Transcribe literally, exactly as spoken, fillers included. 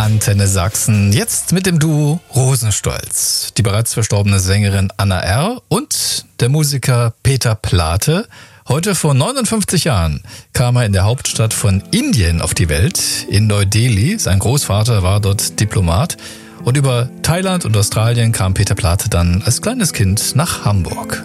Antenne Sachsen. Jetzt mit dem Duo Rosenstolz. Die bereits verstorbene Sängerin Anna R. und der Musiker Peter Plate. Heute vor neunundfünfzig Jahren kam er in der Hauptstadt von Indien auf die Welt, in Neu-Delhi. Sein Großvater war dort Diplomat. Und über Thailand und Australien kam Peter Plate dann als kleines Kind nach Hamburg.